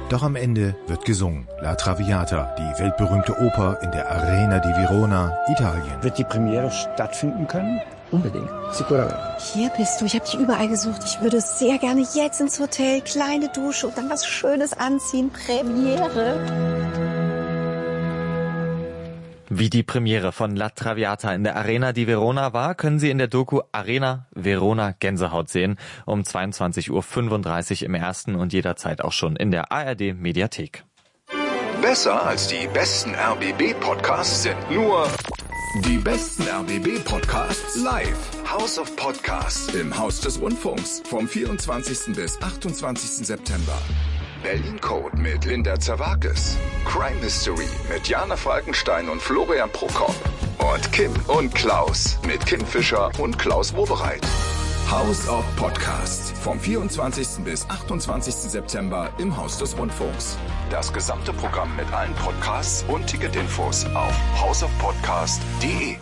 Doch am Ende wird gesungen. La Traviata, die weltberühmte Oper in der Arena di Verona, Italien. Wird die Premiere stattfinden können? Unbedingt. Sicuramente. Hier bist du. Ich habe dich überall gesucht. Ich würde sehr gerne jetzt ins Hotel, kleine Dusche und dann was Schönes anziehen. Premiere. Wie die Premiere von La Traviata in der Arena di Verona war, können Sie in der Doku Arena Verona Gänsehaut sehen. Um 22:35 Uhr im ersten und jederzeit auch schon in der ARD Mediathek. Besser als die besten RBB-Podcasts sind nur die besten RBB-Podcasts live. House of Podcasts im Haus des Rundfunks vom 24. bis 28. September. Berlin Code mit Linda Zerwakis. Crime Mystery mit Jana Falkenstein und Florian Prokop. Und Kim und Klaus mit Kim Fischer und Klaus Wobereit. House of Podcasts vom 24. bis 28. September im Haus des Rundfunks. Das gesamte Programm mit allen Podcasts und Ticketinfos auf houseofpodcast.de.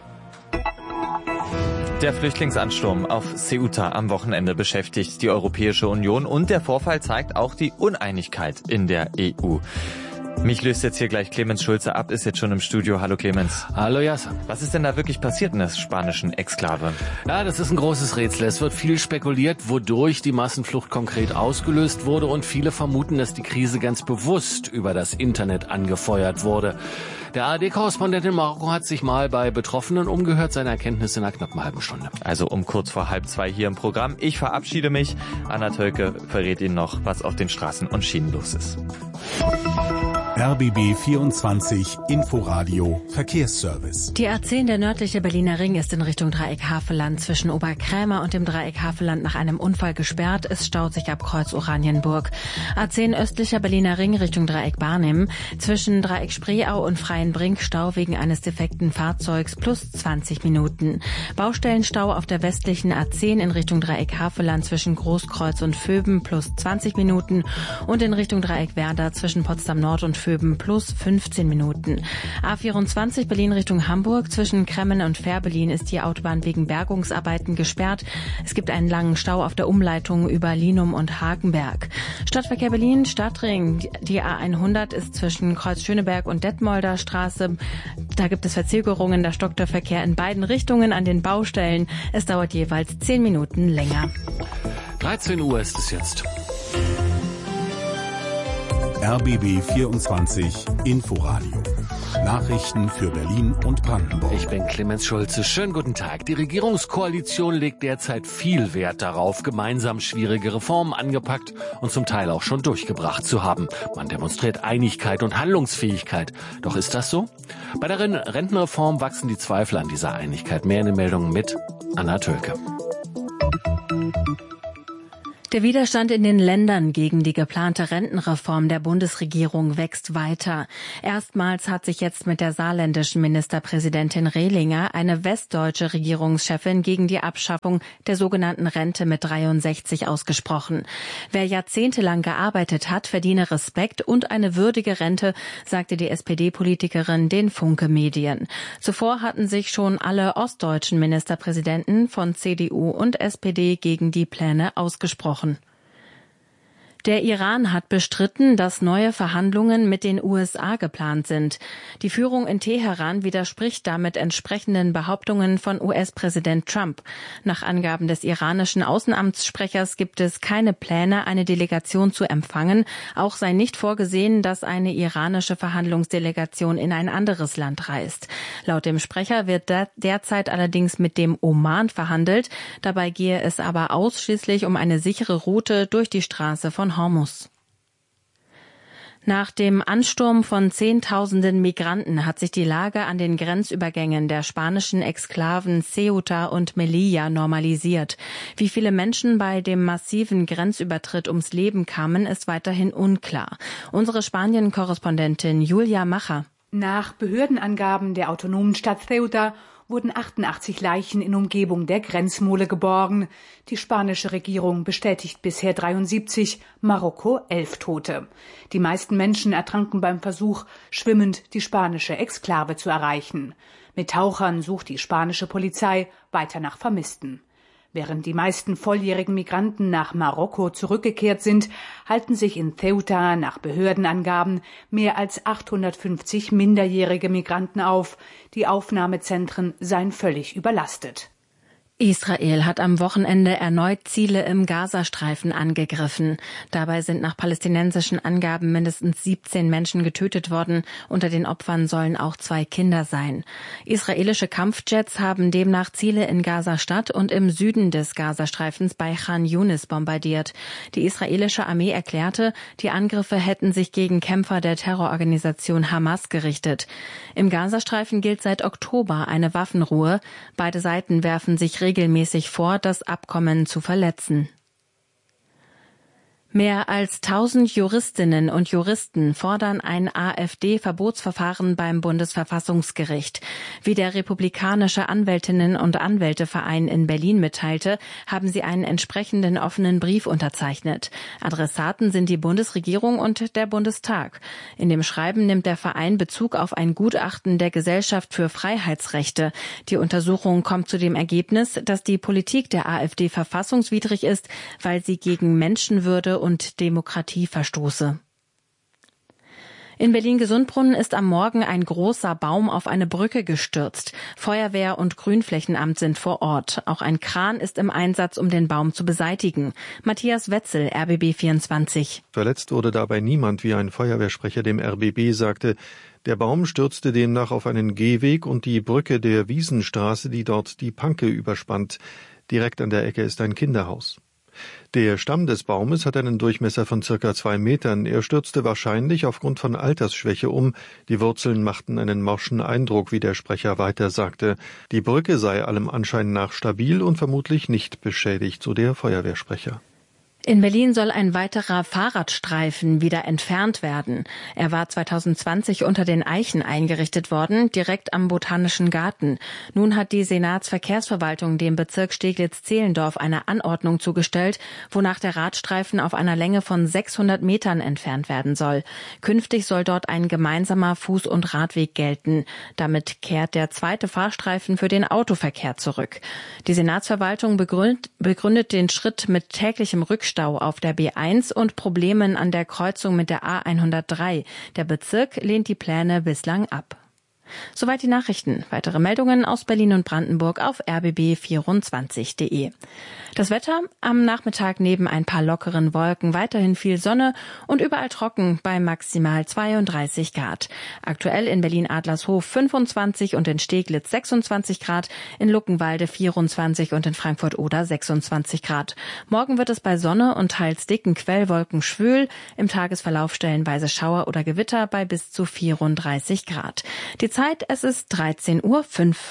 Der Flüchtlingsansturm auf Ceuta am Wochenende beschäftigt die Europäische Union und der Vorfall zeigt auch die Uneinigkeit in der EU. Mich löst jetzt hier gleich Clemens Schulze ab, ist jetzt schon im Studio. Hallo Clemens. Hallo Yasser. Was ist denn da wirklich passiert in der spanischen Exklave? Ja, das ist ein großes Rätsel. Es wird viel spekuliert, wodurch die Massenflucht konkret ausgelöst wurde und viele vermuten, dass die Krise ganz bewusst über das Internet angefeuert wurde. Der ARD-Korrespondent in Marokko hat sich mal bei Betroffenen umgehört, seine Erkenntnisse in einer knappen halben Stunde. Also um kurz vor 1:30 hier im Programm. Ich verabschiede mich. Anna Tölke verrät Ihnen noch, was auf den Straßen und Schienen los ist. RBB 24 Inforadio Verkehrsservice. Die A10, der nördliche Berliner Ring, ist in Richtung Dreieck Havelland zwischen Oberkrämer und dem Dreieck Havelland nach einem Unfall gesperrt. Es staut sich ab Kreuz Oranienburg. A10 östlicher Berliner Ring Richtung Dreieck Barnim zwischen Dreieck Spreeau und Freienbrink Stau wegen eines defekten Fahrzeugs plus 20 Minuten. Baustellenstau auf der westlichen A10 in Richtung Dreieck Havelland zwischen Großkreuz und Vöben plus 20 Minuten und in Richtung Dreieck Werder zwischen Potsdam Nord und Vöben plus 15 Minuten. A24 Berlin Richtung Hamburg zwischen Kremmen und Fährberlin ist die Autobahn wegen Bergungsarbeiten gesperrt. Es gibt einen langen Stau auf der Umleitung über Linum und Hagenberg. Stadtverkehr Berlin, Stadtring. Die A100 ist zwischen Kreuz Schöneberg und Detmolder Straße. Da gibt es Verzögerungen. Da stockt der Verkehr in beiden Richtungen an den Baustellen. Es dauert jeweils 10 Minuten länger. 13 Uhr ist es jetzt. RBB 24 Inforadio. Nachrichten für Berlin und Brandenburg. Ich bin Clemens Schulze. Schönen guten Tag. Die Regierungskoalition legt derzeit viel Wert darauf, gemeinsam schwierige Reformen angepackt und zum Teil auch schon durchgebracht zu haben. Man demonstriert Einigkeit und Handlungsfähigkeit. Doch ist das so? Bei der Rentenreform wachsen die Zweifel an dieser Einigkeit. Mehr in den Meldungen mit Anna Tölke. Der Widerstand in den Ländern gegen die geplante Rentenreform der Bundesregierung wächst weiter. Erstmals hat sich jetzt mit der saarländischen Ministerpräsidentin Rehlinger eine westdeutsche Regierungschefin gegen die Abschaffung der sogenannten Rente mit 63 ausgesprochen. Wer jahrzehntelang gearbeitet hat, verdiene Respekt und eine würdige Rente, sagte die SPD-Politikerin den Funke Medien. Zuvor hatten sich schon alle ostdeutschen Ministerpräsidenten von CDU und SPD gegen die Pläne ausgesprochen. Der Iran hat bestritten, dass neue Verhandlungen mit den USA geplant sind. Die Führung in Teheran widerspricht damit entsprechenden Behauptungen von US-Präsident Trump. Nach Angaben des iranischen Außenamtssprechers gibt es keine Pläne, eine Delegation zu empfangen. Auch sei nicht vorgesehen, dass eine iranische Verhandlungsdelegation in ein anderes Land reist. Laut dem Sprecher wird derzeit allerdings mit dem Oman verhandelt. Dabei gehe es aber ausschließlich um eine sichere Route durch die Straße von Hormuz. Nach dem Ansturm von Zehntausenden Migranten hat sich die Lage an den Grenzübergängen der spanischen Exklaven Ceuta und Melilla normalisiert. Wie viele Menschen bei dem massiven Grenzübertritt ums Leben kamen, ist weiterhin unklar. Unsere Spanien-Korrespondentin Julia Macher. Nach Behördenangaben der autonomen Stadt Ceuta wurden 88 Leichen in Umgebung der Grenzmole geborgen. Die spanische Regierung bestätigt bisher 73, Marokko 11 Tote. Die meisten Menschen ertranken beim Versuch, schwimmend die spanische Exklave zu erreichen. Mit Tauchern sucht die spanische Polizei weiter nach Vermissten. Während die meisten volljährigen Migranten nach Marokko zurückgekehrt sind, halten sich in Ceuta nach Behördenangaben mehr als 850 minderjährige Migranten auf. Die Aufnahmezentren seien völlig überlastet. Israel hat am Wochenende erneut Ziele im Gazastreifen angegriffen. Dabei sind nach palästinensischen Angaben mindestens 17 Menschen getötet worden. Unter den Opfern sollen auch 2 Kinder sein. Israelische Kampfjets haben demnach Ziele in Gaza-Stadt und im Süden des Gazastreifens bei Khan Yunis bombardiert. Die israelische Armee erklärte, die Angriffe hätten sich gegen Kämpfer der Terrororganisation Hamas gerichtet. Im Gazastreifen gilt seit Oktober eine Waffenruhe. Beide Seiten werfen sich regelmäßig vor, das Abkommen zu verletzen. Mehr als 1000 Juristinnen und Juristen fordern ein AfD-Verbotsverfahren beim Bundesverfassungsgericht. Wie der Republikanische Anwältinnen- und Anwälteverein in Berlin mitteilte, haben sie einen entsprechenden offenen Brief unterzeichnet. Adressaten sind die Bundesregierung und der Bundestag. In dem Schreiben nimmt der Verein Bezug auf ein Gutachten der Gesellschaft für Freiheitsrechte. Die Untersuchung kommt zu dem Ergebnis, dass die Politik der AfD verfassungswidrig ist, weil sie gegen Menschenwürde und Demokratie verstoße. In Berlin-Gesundbrunnen ist am Morgen ein großer Baum auf eine Brücke gestürzt. Feuerwehr und Grünflächenamt sind vor Ort. Auch ein Kran ist im Einsatz, um den Baum zu beseitigen. Matthias Wetzel, RBB 24. Verletzt wurde dabei niemand, wie ein Feuerwehrsprecher dem RBB sagte. Der Baum stürzte demnach auf einen Gehweg und die Brücke der Wiesenstraße, die dort die Panke überspannt. Direkt an der Ecke ist ein Kinderhaus. Der Stamm des Baumes hat einen Durchmesser von circa 2 Metern. Er stürzte wahrscheinlich aufgrund von Altersschwäche um. Die Wurzeln machten einen morschen Eindruck, wie der Sprecher weiter sagte. Die Brücke sei allem Anschein nach stabil und vermutlich nicht beschädigt, so der Feuerwehrsprecher. In Berlin soll ein weiterer Fahrradstreifen wieder entfernt werden. Er war 2020 unter den Eichen eingerichtet worden, direkt am Botanischen Garten. Nun hat die Senatsverkehrsverwaltung dem Bezirk Steglitz-Zehlendorf eine Anordnung zugestellt, wonach der Radstreifen auf einer Länge von 600 Metern entfernt werden soll. Künftig soll dort ein gemeinsamer Fuß- und Radweg gelten. Damit kehrt der zweite Fahrstreifen für den Autoverkehr zurück. Die Senatsverwaltung begründet den Schritt mit täglichem Rückstau auf der B1 und Problemen an der Kreuzung mit der A103. Der Bezirk lehnt die Pläne bislang ab. Soweit die Nachrichten. Weitere Meldungen aus Berlin und Brandenburg auf rbb24.de. Das Wetter am Nachmittag neben ein paar lockeren Wolken weiterhin viel Sonne und überall trocken bei maximal 32 Grad. Aktuell in Berlin-Adlershof 25 und in Steglitz 26 Grad, in Luckenwalde 24 und in Frankfurt-Oder 26 Grad. Morgen wird es bei Sonne und teils dicken Quellwolken schwül, im Tagesverlauf stellenweise Schauer oder Gewitter bei bis zu 34 Grad. Die Zeit, es ist 13:05 Uhr.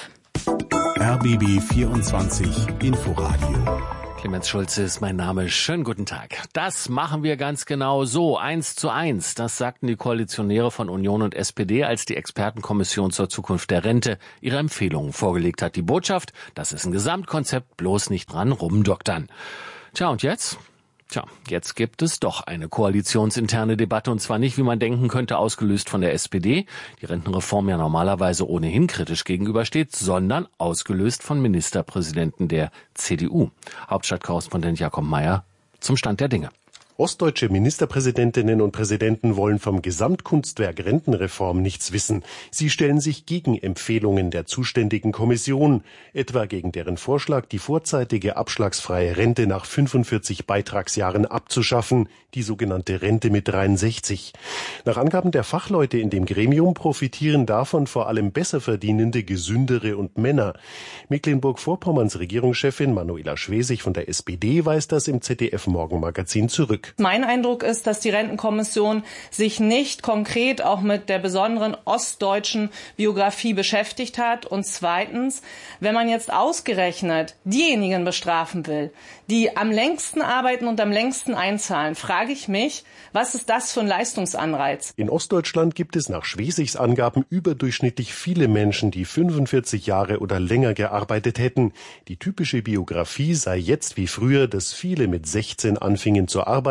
RBB 24 Inforadio. Clemens Schulze ist mein Name. Schönen guten Tag. Das machen wir ganz genau so, 1:1. Das sagten die Koalitionäre von Union und SPD, als die Expertenkommission zur Zukunft der Rente ihre Empfehlungen vorgelegt hat. Die Botschaft, das ist ein Gesamtkonzept, bloß nicht dran rumdoktern. Tja, und jetzt? Jetzt gibt es doch eine koalitionsinterne Debatte, und zwar nicht, wie man denken könnte, ausgelöst von der SPD, die Rentenreform ja normalerweise ohnehin kritisch gegenübersteht, sondern ausgelöst von Ministerpräsidenten der CDU. Hauptstadtkorrespondent Jakob Mayer zum Stand der Dinge. Ostdeutsche Ministerpräsidentinnen und Präsidenten wollen vom Gesamtkunstwerk Rentenreform nichts wissen. Sie stellen sich gegen Empfehlungen der zuständigen Kommission, etwa gegen deren Vorschlag, die vorzeitige abschlagsfreie Rente nach 45 Beitragsjahren abzuschaffen, die sogenannte Rente mit 63. Nach Angaben der Fachleute in dem Gremium profitieren davon vor allem besser verdienende, gesündere und Männer. Mecklenburg-Vorpommerns Regierungschefin Manuela Schwesig von der SPD weist das im ZDF-Morgenmagazin zurück. Mein Eindruck ist, dass die Rentenkommission sich nicht konkret auch mit der besonderen ostdeutschen Biografie beschäftigt hat. Und zweitens, wenn man jetzt ausgerechnet diejenigen bestrafen will, die am längsten arbeiten und am längsten einzahlen, frage ich mich, was ist das für ein Leistungsanreiz? In Ostdeutschland gibt es nach Schwesigs Angaben überdurchschnittlich viele Menschen, die 45 Jahre oder länger gearbeitet hätten. Die typische Biografie sei jetzt wie früher, dass viele mit 16 anfingen zu arbeiten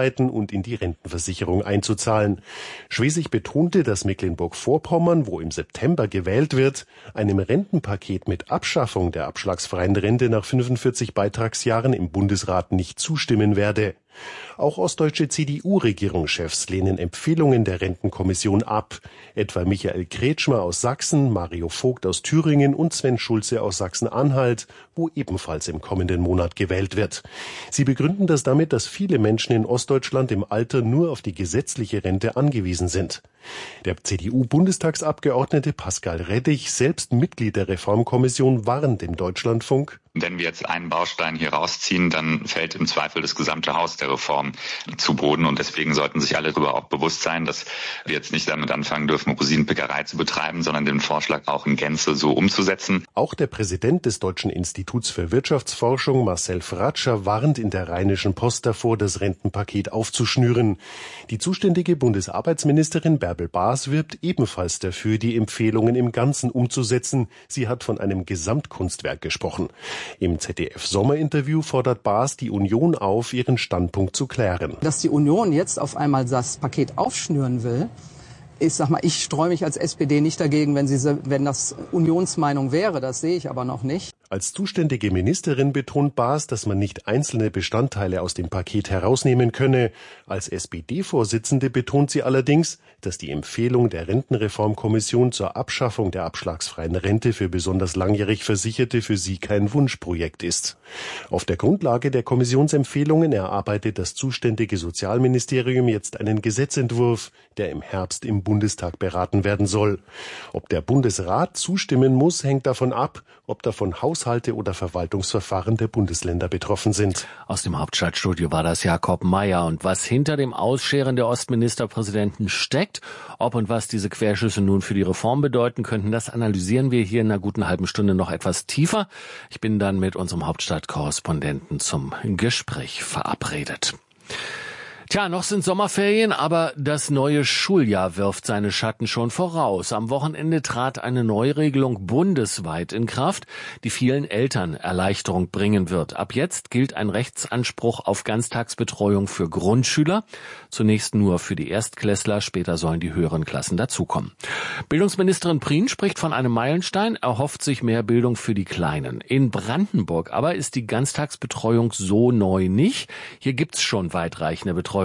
arbeiten und in die Rentenversicherung einzuzahlen. Schwesig betonte, dass Mecklenburg-Vorpommern, wo im September gewählt wird, einem Rentenpaket mit Abschaffung der abschlagsfreien Rente nach 45 Beitragsjahren im Bundesrat nicht zustimmen werde. Auch ostdeutsche CDU-Regierungschefs lehnen Empfehlungen der Rentenkommission ab, etwa Michael Kretschmer aus Sachsen, Mario Vogt aus Thüringen und Sven Schulze aus Sachsen-Anhalt, wo ebenfalls im kommenden Monat gewählt wird. Sie begründen das damit, dass viele Menschen in Ostdeutschland im Alter nur auf die gesetzliche Rente angewiesen sind. Der CDU-Bundestagsabgeordnete Pascal Reddich, selbst Mitglied der Reformkommission, warnt im Deutschlandfunk: Wenn wir jetzt einen Baustein hier rausziehen, dann fällt im Zweifel das gesamte Haus der Reform zu Boden. Und deswegen sollten sich alle darüber auch bewusst sein, dass wir jetzt nicht damit anfangen dürfen, Rosinenpickerei zu betreiben, sondern den Vorschlag auch in Gänze so umzusetzen. Auch der Präsident des Deutschen Instituts für Wirtschaftsforschung, Marcel Fratscher, warnt in der Rheinischen Post davor, das Rentenpaket aufzuschnüren. Die zuständige Bundesarbeitsministerin Bärbel Baas wirbt ebenfalls dafür, die Empfehlungen im Ganzen umzusetzen. Sie hat von einem Gesamtkunstwerk gesprochen. Im ZDF-Sommerinterview fordert Baas die Union auf, ihren Standpunkt zu klären. Dass die Union jetzt auf einmal das Paket aufschnüren will, ich streue mich als SPD nicht dagegen, wenn das Unionsmeinung wäre, das sehe ich aber noch nicht. Als zuständige Ministerin betont Baas, dass man nicht einzelne Bestandteile aus dem Paket herausnehmen könne. Als SPD-Vorsitzende betont sie allerdings, dass die Empfehlung der Rentenreformkommission zur Abschaffung der abschlagsfreien Rente für besonders langjährig Versicherte für sie kein Wunschprojekt ist. Auf der Grundlage der Kommissionsempfehlungen erarbeitet das zuständige Sozialministerium jetzt einen Gesetzentwurf, der im Herbst im Bundestag beraten werden soll. Ob der Bundesrat zustimmen muss, hängt davon ab, ob davon Haushalte oder Verwaltungsverfahren der Bundesländer betroffen sind. Aus dem Hauptstadtstudio war das Jakob Mayer. Und was hinter dem Ausscheren der Ostministerpräsidenten steckt, ob und was diese Querschüsse nun für die Reform bedeuten könnten, das analysieren wir hier in einer guten halben Stunde noch etwas tiefer. Ich bin dann mit unserem Hauptstadtkorrespondenten zum Gespräch verabredet. Tja, noch sind Sommerferien, aber das neue Schuljahr wirft seine Schatten schon voraus. Am Wochenende trat eine Neuregelung bundesweit in Kraft, die vielen Eltern Erleichterung bringen wird. Ab jetzt gilt ein Rechtsanspruch auf Ganztagsbetreuung für Grundschüler. Zunächst nur für die Erstklässler, später sollen die höheren Klassen dazukommen. Bildungsministerin Prien spricht von einem Meilenstein, erhofft sich mehr Bildung für die Kleinen. In Brandenburg aber ist die Ganztagsbetreuung so neu nicht. Hier gibt's schon weitreichende Betreuungsansprüche.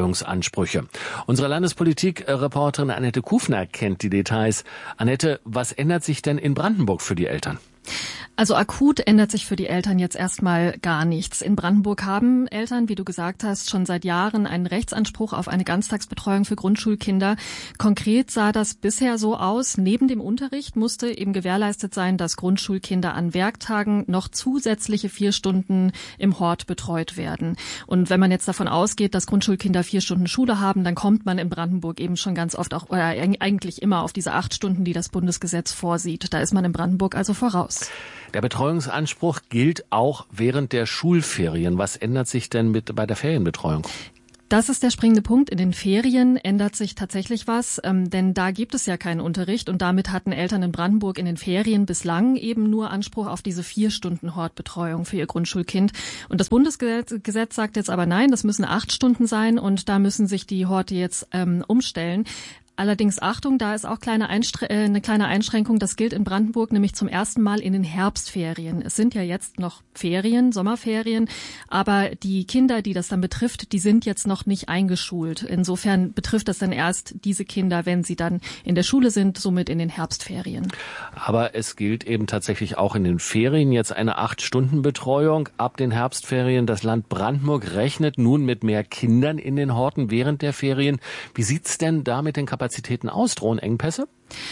Unsere Landespolitik-Reporterin Annette Kufner kennt die Details. Annette, was ändert sich denn in Brandenburg für die Eltern? Also akut ändert sich für die Eltern jetzt erstmal gar nichts. In Brandenburg haben Eltern, wie du gesagt hast, schon seit Jahren einen Rechtsanspruch auf eine Ganztagsbetreuung für Grundschulkinder. Konkret sah das bisher so aus: Neben dem Unterricht musste eben gewährleistet sein, dass Grundschulkinder an Werktagen noch zusätzliche 4 Stunden im Hort betreut werden. Und wenn man jetzt davon ausgeht, dass Grundschulkinder 4 Stunden Schule haben, dann kommt man in Brandenburg eben schon ganz oft auch, oder eigentlich immer auf diese 8 Stunden, die das Bundesgesetz vorsieht. Da ist man in Brandenburg also voraus. Der Betreuungsanspruch gilt auch während der Schulferien. Was ändert sich denn bei der Ferienbetreuung? Das ist der springende Punkt. In den Ferien ändert sich tatsächlich was, denn da gibt es ja keinen Unterricht und damit hatten Eltern in Brandenburg in den Ferien bislang eben nur Anspruch auf diese 4 Stunden Hortbetreuung für ihr Grundschulkind. Und das Bundesgesetz sagt jetzt aber nein, das müssen 8 Stunden sein und da müssen sich die Horte jetzt umstellen. Allerdings Achtung, da ist auch eine kleine Einschränkung. Das gilt in Brandenburg nämlich zum ersten Mal in den Herbstferien. Es sind ja jetzt noch Ferien, Sommerferien, aber die Kinder, die das dann betrifft, die sind jetzt noch nicht eingeschult. Insofern betrifft das dann erst diese Kinder, wenn sie dann in der Schule sind, somit in den Herbstferien. Aber es gilt eben tatsächlich auch in den Ferien jetzt eine 8-Stunden-Betreuung ab den Herbstferien. Das Land Brandenburg rechnet nun mit mehr Kindern in den Horten während der Ferien. Wie sieht's denn da mit den Kapazitäten aus? Drohen Engpässe?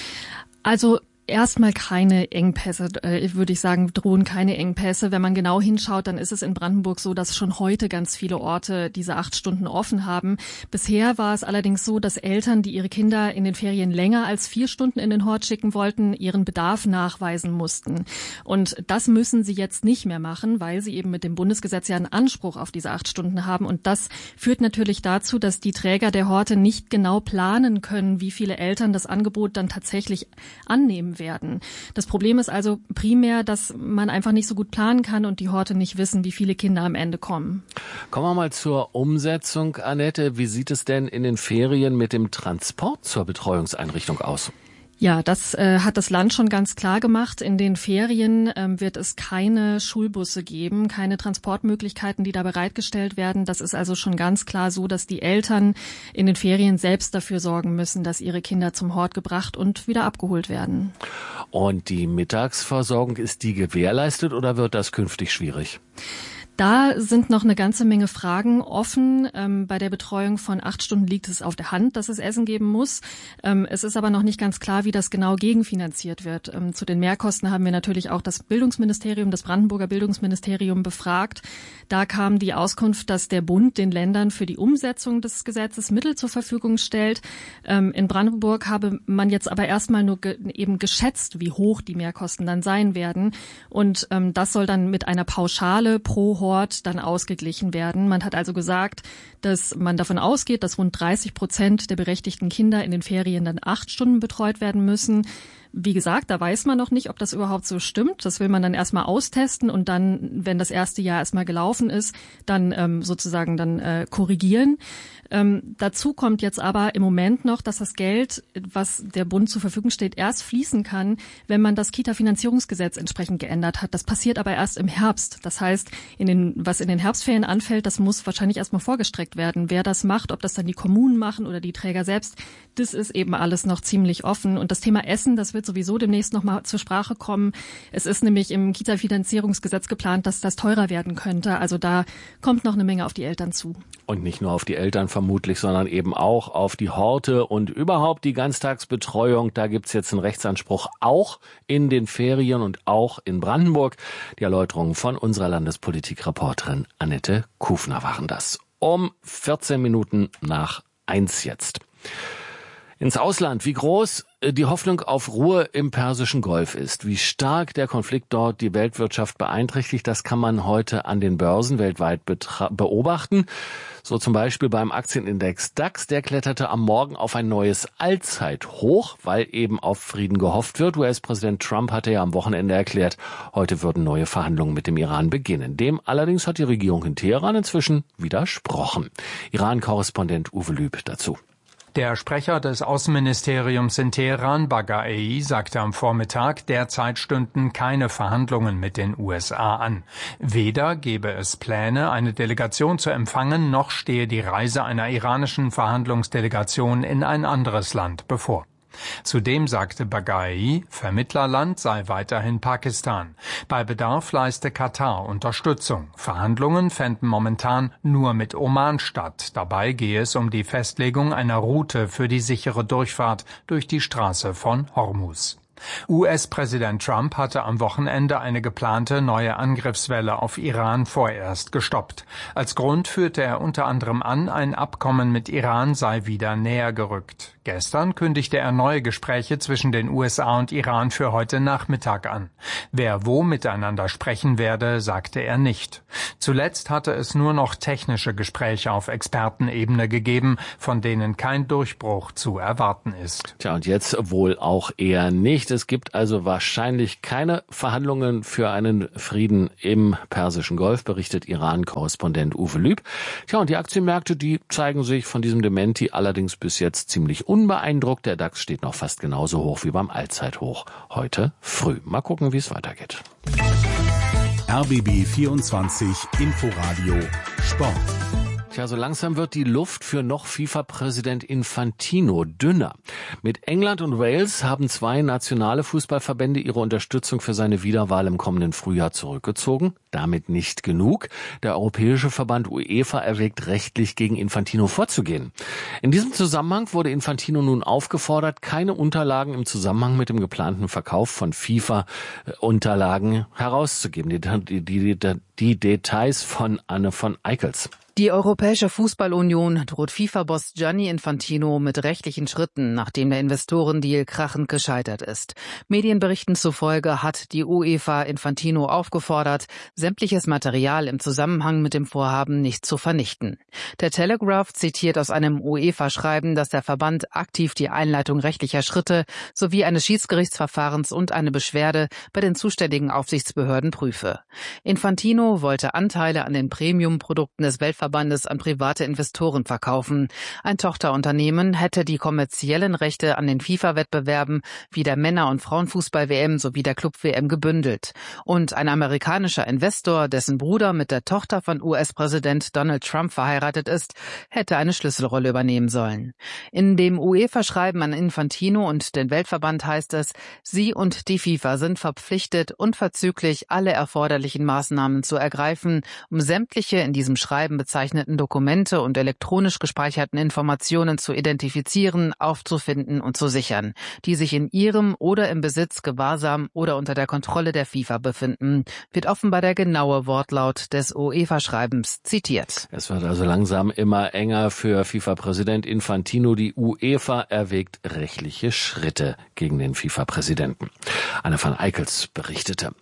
Also erstmal keine Engpässe, würde ich sagen, drohen keine Engpässe. Wenn man genau hinschaut, dann ist es in Brandenburg so, dass schon heute ganz viele Orte diese 8 Stunden offen haben. Bisher war es allerdings so, dass Eltern, die ihre Kinder in den Ferien länger als 4 Stunden in den Hort schicken wollten, ihren Bedarf nachweisen mussten. Und das müssen sie jetzt nicht mehr machen, weil sie eben mit dem Bundesgesetz ja einen Anspruch auf diese 8 Stunden haben. Und das führt natürlich dazu, dass die Träger der Horte nicht genau planen können, wie viele Eltern das Angebot dann tatsächlich annehmen werden. Das Problem ist also primär, dass man einfach nicht so gut planen kann und die Horte nicht wissen, wie viele Kinder am Ende kommen. Kommen wir mal zur Umsetzung, Annette. Wie sieht es denn in den Ferien mit dem Transport zur Betreuungseinrichtung aus? Ja, das hat das Land schon ganz klar gemacht. In den Ferien wird es keine Schulbusse geben, keine Transportmöglichkeiten, die da bereitgestellt werden. Das ist also schon ganz klar so, dass die Eltern in den Ferien selbst dafür sorgen müssen, dass ihre Kinder zum Hort gebracht und wieder abgeholt werden. Und die Mittagsversorgung, ist die gewährleistet oder wird das künftig schwierig? Da sind noch eine ganze Menge Fragen offen. Bei der Betreuung von 8 Stunden liegt es auf der Hand, dass es Essen geben muss. Es ist aber noch nicht ganz klar, wie das genau gegenfinanziert wird. Zu den Mehrkosten haben wir natürlich auch das Bildungsministerium, das Brandenburger Bildungsministerium befragt. Da kam die Auskunft, dass der Bund den Ländern für die Umsetzung des Gesetzes Mittel zur Verfügung stellt. In Brandenburg habe man jetzt aber erstmal nur eben geschätzt, wie hoch die Mehrkosten dann sein werden. Und das soll dann mit einer Pauschale pro Hort dann ausgeglichen werden. Man hat also gesagt, dass man davon ausgeht, dass rund 30% der berechtigten Kinder in den Ferien dann 8 Stunden betreut werden müssen. Wie gesagt, da weiß man noch nicht, ob das überhaupt so stimmt. Das will man dann erstmal austesten und dann, wenn das erste Jahr erstmal gelaufen ist, dann sozusagen dann korrigieren. Dazu kommt jetzt aber im Moment noch, dass das Geld, was der Bund zur Verfügung steht, erst fließen kann, wenn man das Kita-Finanzierungsgesetz entsprechend geändert hat. Das passiert aber erst im Herbst. Das heißt, was in den Herbstferien anfällt, das muss wahrscheinlich erstmal vorgestreckt werden. Wer das macht, ob das dann die Kommunen machen oder die Träger selbst, das ist eben alles noch ziemlich offen. Und das Thema Essen, das wird sowieso demnächst nochmal zur Sprache kommen. Es ist nämlich im Kita-Finanzierungsgesetz geplant, dass das teurer werden könnte. Also da kommt noch eine Menge auf die Eltern zu. Und nicht nur auf die Eltern vermutlich, sondern eben auch auf die Horte und überhaupt die Ganztagsbetreuung. Da gibt's jetzt einen Rechtsanspruch auch in den Ferien und auch in Brandenburg. Die Erläuterungen von unserer Landespolitik-Reporterin Annette Kufner waren das. Um 14 Minuten nach 1 jetzt. Ins Ausland, wie groß die Hoffnung auf Ruhe im Persischen Golf ist, wie stark der Konflikt dort die Weltwirtschaft beeinträchtigt, das kann man heute an den Börsen weltweit beobachten. So zum Beispiel beim Aktienindex DAX, der kletterte am Morgen auf ein neues Allzeithoch, weil eben auf Frieden gehofft wird. US-Präsident Trump hatte ja am Wochenende erklärt, heute würden neue Verhandlungen mit dem Iran beginnen. Dem allerdings hat die Regierung in Teheran inzwischen widersprochen. Iran-Korrespondent Uwe Lüb dazu. Der Sprecher des Außenministeriums in Teheran, Baghai, sagte am Vormittag, derzeit stünden keine Verhandlungen mit den USA an. Weder gebe es Pläne, eine Delegation zu empfangen, noch stehe die Reise einer iranischen Verhandlungsdelegation in ein anderes Land bevor. Zudem sagte Baghai, Vermittlerland sei weiterhin Pakistan. Bei Bedarf leiste Katar Unterstützung. Verhandlungen fänden momentan nur mit Oman statt. Dabei gehe es um die Festlegung einer Route für die sichere Durchfahrt durch die Straße von Hormuz. US-Präsident Trump hatte am Wochenende eine geplante neue Angriffswelle auf Iran vorerst gestoppt. Als Grund führte er unter anderem an, ein Abkommen mit Iran sei wieder näher gerückt. Gestern kündigte er neue Gespräche zwischen den USA und Iran für heute Nachmittag an. Wer wo miteinander sprechen werde, sagte er nicht. Zuletzt hatte es nur noch technische Gespräche auf Expertenebene gegeben, von denen kein Durchbruch zu erwarten ist. Tja, und jetzt wohl auch eher nicht. Es gibt also wahrscheinlich keine Verhandlungen für einen Frieden im Persischen Golf, berichtet Iran-Korrespondent Uwe Lüb. Tja, und die Aktienmärkte, die zeigen sich von diesem Dementi allerdings bis jetzt ziemlich unbeeindruckt. Der DAX steht noch fast genauso hoch wie beim Allzeithoch heute früh. Mal gucken, wie es weitergeht. RBB 24 Inforadio Sport. Tja, so langsam wird die Luft für noch FIFA-Präsident Infantino dünner. Mit England und Wales haben 2 nationale Fußballverbände ihre Unterstützung für seine Wiederwahl im kommenden Frühjahr zurückgezogen. Damit nicht genug. Der Europäische Verband UEFA erwägt rechtlich gegen Infantino vorzugehen. In diesem Zusammenhang wurde Infantino nun aufgefordert, keine Unterlagen im Zusammenhang mit dem geplanten Verkauf von FIFA-Unterlagen herauszugeben. Die Details von Anne von Eickels. Die Europäische Fußballunion droht FIFA-Boss Gianni Infantino mit rechtlichen Schritten, nachdem der Investorendeal krachend gescheitert ist. Medienberichten zufolge hat die UEFA Infantino aufgefordert, sämtliches Material im Zusammenhang mit dem Vorhaben nicht zu vernichten. Der Telegraph zitiert aus einem UEFA-Schreiben, dass der Verband aktiv die Einleitung rechtlicher Schritte sowie eines Schiedsgerichtsverfahrens und eine Beschwerde bei den zuständigen Aufsichtsbehörden prüfe. Infantino wollte Anteile an den Premium-Produkten des Weltverbandes an private Investoren verkaufen. Ein Tochterunternehmen hätte die kommerziellen Rechte an den FIFA-Wettbewerben wie der Männer- und Frauenfußball-WM sowie der Club-WM gebündelt. Und ein amerikanischer Investor, dessen Bruder mit der Tochter von US-Präsident Donald Trump verheiratet ist, hätte eine Schlüsselrolle übernehmen sollen. In dem UEFA-Schreiben an Infantino und den Weltverband heißt es, sie und die FIFA sind verpflichtet, unverzüglich alle erforderlichen Maßnahmen zu ergreifen, um sämtliche in diesem Schreiben bezeichneten Dokumente und elektronisch gespeicherten Informationen zu identifizieren, aufzufinden und zu sichern, die sich in ihrem oder im Besitz, Gewahrsam oder unter der Kontrolle der FIFA befinden, wird offenbar der genaue Wortlaut des UEFA-Schreibens zitiert. Es wird also langsam immer enger für FIFA-Präsident Infantino. Die UEFA erwägt rechtliche Schritte gegen den FIFA-Präsidenten. Anne van Eickels berichtete.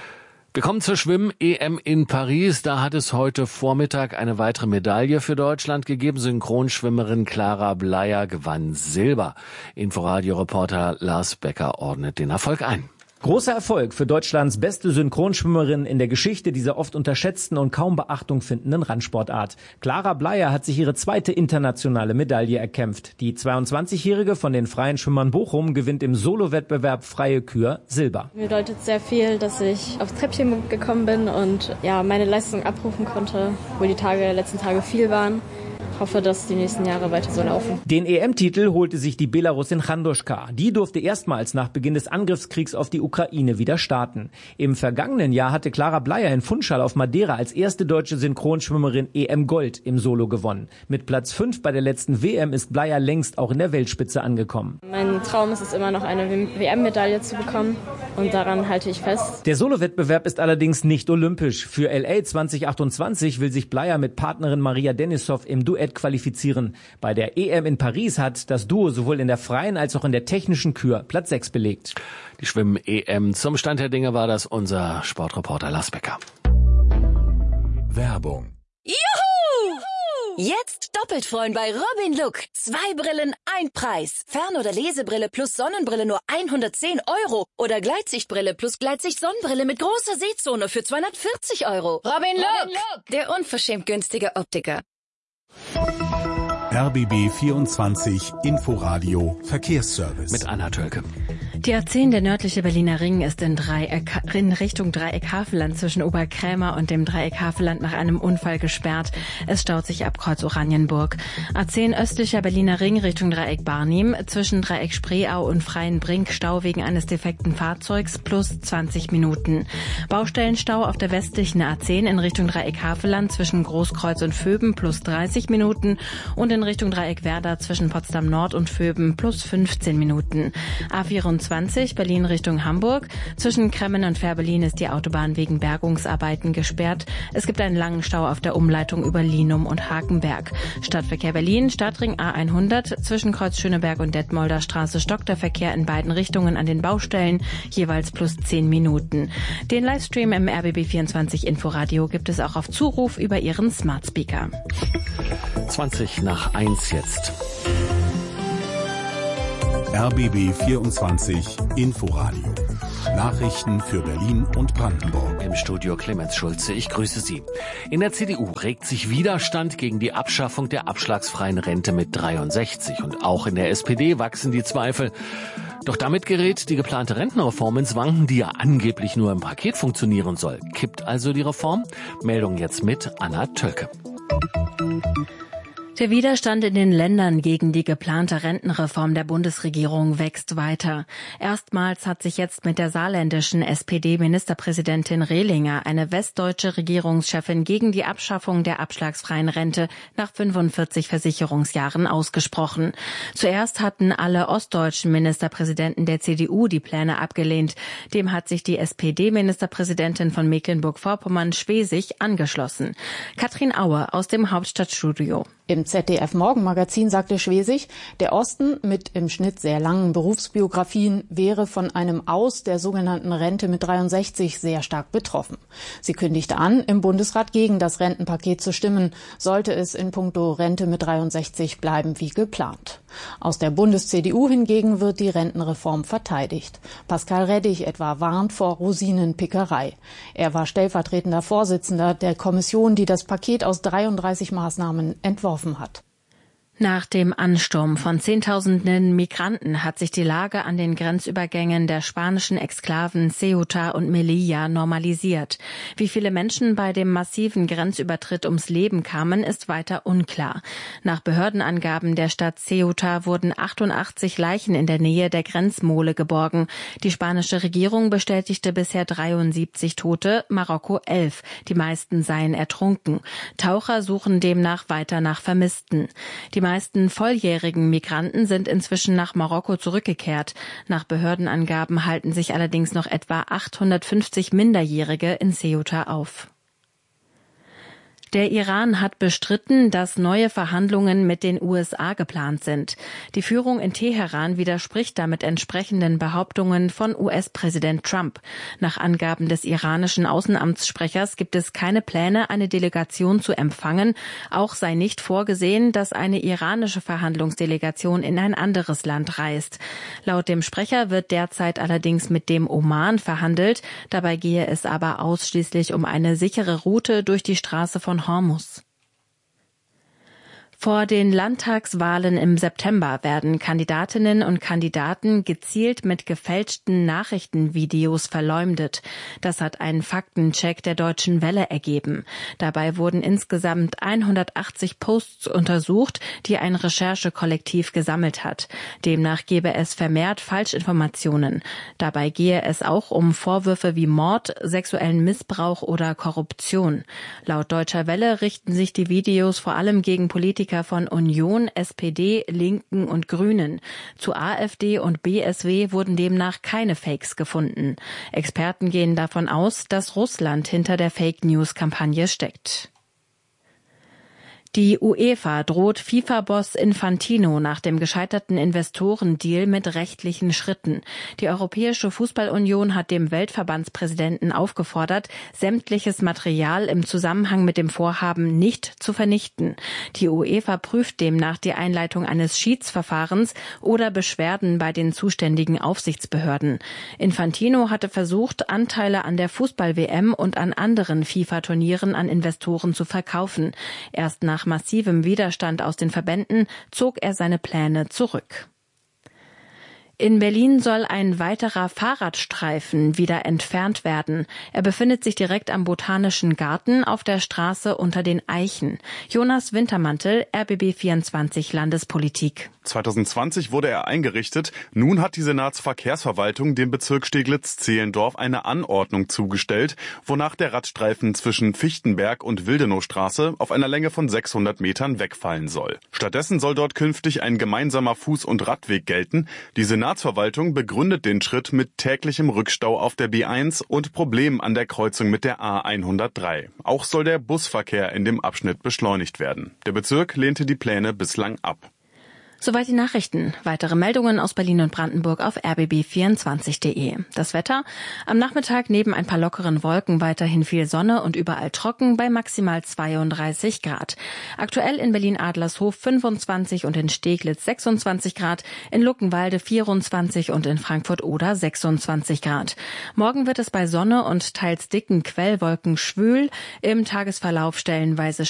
Wir kommen zur Schwimmen-EM in Paris. Da hat es heute Vormittag eine weitere Medaille für Deutschland gegeben. Synchronschwimmerin Clara Bleyer gewann Silber. Inforadio-Reporter Lars Becker ordnet den Erfolg ein. Großer Erfolg für Deutschlands beste Synchronschwimmerin in der Geschichte dieser oft unterschätzten und kaum Beachtung findenden Randsportart. Clara Bleyer hat sich ihre zweite internationale Medaille erkämpft. Die 22-Jährige von den Freien Schwimmern Bochum gewinnt im Solo-Wettbewerb Freie Kür Silber. Mir bedeutet sehr viel, dass ich aufs Treppchen gekommen bin und meine Leistung abrufen konnte, wo die letzten Tage viel waren. Ich hoffe, dass die nächsten Jahre weiter so laufen. Den EM-Titel holte sich die Belarusin Chandoschka. Die durfte erstmals nach Beginn des Angriffskriegs auf die Ukraine wieder starten. Im vergangenen Jahr hatte Clara Bleyer in Funchal auf Madeira als erste deutsche Synchronschwimmerin EM-Gold im Solo gewonnen. Mit Platz 5 bei der letzten WM ist Bleyer längst auch in der Weltspitze angekommen. Mein Traum ist es immer noch, eine WM-Medaille zu bekommen und daran halte ich fest. Der Solo-Wettbewerb ist allerdings nicht olympisch. Für LA 2028 will sich Bleyer mit Partnerin Maria Denisov im Duett qualifizieren. Bei der EM in Paris hat das Duo sowohl in der freien als auch in der technischen Kür Platz 6 belegt. Die Schwimmen-EM. Zum Stand der Dinge war das unser Sportreporter Lars Becker. Werbung. Juhu! Jetzt doppelt freuen bei Robin Look. 2 Brillen, ein Preis. Fern- oder Lesebrille plus Sonnenbrille nur 110 €. Oder Gleitsichtbrille plus Gleitsicht-Sonnenbrille mit großer Sehzone für 240 €. Robin Look, der unverschämt günstige Optiker. RBB 24 Inforadio Verkehrsservice. Mit Anna Tölke. Die A10, der nördliche Berliner Ring, ist in Richtung Dreieck Havelland zwischen Oberkrämer und dem Dreieck Havelland nach einem Unfall gesperrt. Es staut sich ab Kreuz Oranienburg. A10 östlicher Berliner Ring Richtung Dreieck Barnim zwischen Dreieck Spreeau und Freienbrink Stau wegen eines defekten Fahrzeugs plus 20 Minuten. Baustellenstau auf der westlichen A10 in Richtung Dreieck Havelland zwischen Großkreuz und Vöben plus 30 Minuten und in Richtung Dreieck Werder zwischen Potsdam Nord und Vöben plus 15 Minuten. A24 Berlin Richtung Hamburg. Zwischen Kremmen und Fährberlin ist die Autobahn wegen Bergungsarbeiten gesperrt. Es gibt einen langen Stau auf der Umleitung über Linum und Hakenberg. Stadtverkehr Berlin, Stadtring A100. Zwischen Kreuz Schöneberg und Detmolder Straße stockt der Verkehr in beiden Richtungen an den Baustellen, jeweils plus 10 Minuten. Den Livestream im RBB24 Inforadio gibt es auch auf Zuruf über Ihren Smart Speaker. 20:01 jetzt. RBB 24 Inforadio. Nachrichten für Berlin und Brandenburg. Im Studio Clemens Schulze, ich grüße Sie. In der CDU regt sich Widerstand gegen die Abschaffung der abschlagsfreien Rente mit 63. Und auch in der SPD wachsen die Zweifel. Doch damit gerät die geplante Rentenreform ins Wanken, die ja angeblich nur im Paket funktionieren soll. Kippt also die Reform? Meldung jetzt mit Anna Tölke. Der Widerstand in den Ländern gegen die geplante Rentenreform der Bundesregierung wächst weiter. Erstmals hat sich jetzt mit der saarländischen SPD-Ministerpräsidentin Rehlinger eine westdeutsche Regierungschefin gegen die Abschaffung der abschlagsfreien Rente nach 45 Versicherungsjahren ausgesprochen. Zuerst hatten alle ostdeutschen Ministerpräsidenten der CDU die Pläne abgelehnt. Dem hat sich die SPD-Ministerpräsidentin von Mecklenburg-Vorpommern Schwesig angeschlossen. Katrin Aue aus dem Hauptstadtstudio. Im ZDF-Morgenmagazin sagte Schwesig, der Osten mit im Schnitt sehr langen Berufsbiografien wäre von einem Aus der sogenannten Rente mit 63 sehr stark betroffen. Sie kündigte an, im Bundesrat gegen das Rentenpaket zu stimmen, sollte es in puncto Rente mit 63 bleiben wie geplant. Aus der Bundes-CDU hingegen wird die Rentenreform verteidigt. Pascal Reddig etwa warnt vor Rosinenpickerei. Er war stellvertretender Vorsitzender der Kommission, die das Paket aus 33 Maßnahmen entworfen hat. Nach dem Ansturm von Zehntausenden Migranten hat sich die Lage an den Grenzübergängen der spanischen Exklaven Ceuta und Melilla normalisiert. Wie viele Menschen bei dem massiven Grenzübertritt ums Leben kamen, ist weiter unklar. Nach Behördenangaben der Stadt Ceuta wurden 88 Leichen in der Nähe der Grenzmole geborgen. Die spanische Regierung bestätigte bisher 73 Tote, Marokko 11. Die meisten seien ertrunken. Taucher suchen demnach weiter nach Vermissten. Die meisten volljährigen Migranten sind inzwischen nach Marokko zurückgekehrt. Nach Behördenangaben halten sich allerdings noch etwa 850 Minderjährige in Ceuta auf. Der Iran hat bestritten, dass neue Verhandlungen mit den USA geplant sind. Die Führung in Teheran widerspricht damit entsprechenden Behauptungen von US-Präsident Trump. Nach Angaben des iranischen Außenamtssprechers gibt es keine Pläne, eine Delegation zu empfangen. Auch sei nicht vorgesehen, dass eine iranische Verhandlungsdelegation in ein anderes Land reist. Laut dem Sprecher wird derzeit allerdings mit dem Oman verhandelt. Dabei gehe es aber ausschließlich um eine sichere Route durch die Straße von Hormuz. Vor den Landtagswahlen im September werden Kandidatinnen und Kandidaten gezielt mit gefälschten Nachrichtenvideos verleumdet. Das hat ein Faktencheck der Deutschen Welle ergeben. Dabei wurden insgesamt 180 Posts untersucht, die ein Recherchekollektiv gesammelt hat. Demnach gebe es vermehrt Falschinformationen. Dabei gehe es auch um Vorwürfe wie Mord, sexuellen Missbrauch oder Korruption. Laut Deutscher Welle richten sich die Videos vor allem gegen Politiker von Union, SPD, Linken und Grünen. Zu AfD und BSW wurden demnach keine Fakes gefunden. Experten gehen davon aus, dass Russland hinter der Fake-News-Kampagne steckt. Die UEFA droht FIFA-Boss Infantino nach dem gescheiterten Investorendeal mit rechtlichen Schritten. Die Europäische Fußballunion hat dem Weltverbandspräsidenten aufgefordert, sämtliches Material im Zusammenhang mit dem Vorhaben nicht zu vernichten. Die UEFA prüft demnach die Einleitung eines Schiedsverfahrens oder Beschwerden bei den zuständigen Aufsichtsbehörden. Infantino hatte versucht, Anteile an der Fußball-WM und an anderen FIFA-Turnieren an Investoren zu verkaufen. Erst nach massivem Widerstand aus den Verbänden zog er seine Pläne zurück. In Berlin soll ein weiterer Fahrradstreifen wieder entfernt werden. Er befindet sich direkt am Botanischen Garten auf der Straße unter den Eichen. Jonas Wintermantel, RBB 24 Landespolitik. 2020 wurde er eingerichtet. Nun hat die Senatsverkehrsverwaltung dem Bezirk Steglitz-Zehlendorf eine Anordnung zugestellt, wonach der Radstreifen zwischen Fichtenberg und Wildenowstraße auf einer Länge von 600 Metern wegfallen soll. Stattdessen soll dort künftig ein gemeinsamer Fuß- und Radweg gelten. Die Senatsverwaltung begründet den Schritt mit täglichem Rückstau auf der B1 und Problemen an der Kreuzung mit der A103. Auch soll der Busverkehr in dem Abschnitt beschleunigt werden. Der Bezirk lehnte die Pläne bislang ab. Soweit die Nachrichten. Weitere Meldungen aus Berlin und Brandenburg auf rbb24.de. Das Wetter: Am Nachmittag neben ein paar lockeren Wolken weiterhin viel Sonne und überall trocken bei maximal 32 Grad. Aktuell in Berlin-Adlershof 25 und in Steglitz 26 Grad, in Luckenwalde 24 und in Frankfurt-Oder 26 Grad. Morgen wird es bei Sonne und teils dicken Quellwolken schwül, im Tagesverlauf stellenweise